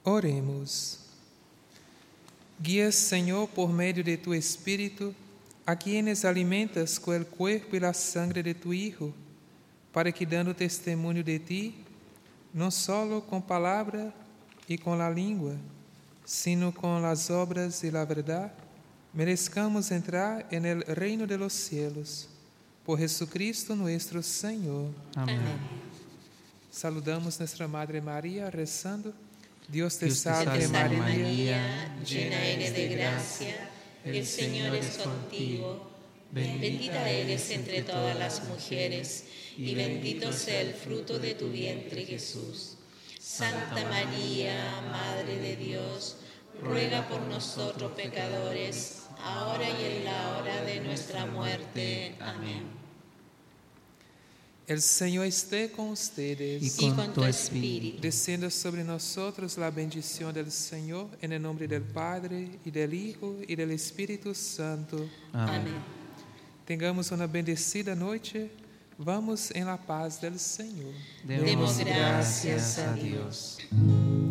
Oremos. Guías, Señor, por medio de tu Espíritu, a quienes alimentas con el cuerpo y la sangre de tu Hijo, para que, dando testimonio de ti, no solo con palabra y con la lengua, sino con las obras y la verdad, merezcamos entrar en el reino de los cielos. Por Jesucristo nuestro Señor. Amén. Saludamos nuestra Madre María rezando. Dios te Dios te salve salve, María, llena eres de gracia, el Señor es contigo. Bendita eres entre todas las mujeres, y bendito sea el fruto de tu vientre, Jesús. Santa María, Madre de Dios, ruega por nosotros pecadores, ahora y en la hora de nuestra muerte. Amén. El Señor esté con ustedes. Y con tu espíritu. Descienda sobre nosotros la bendición del Señor, en el nombre del Padre, y del Hijo, y del Espíritu Santo. Amén. Tengamos una bendecida noche. Vamos en la paz del Señor. Demos gracias a Dios.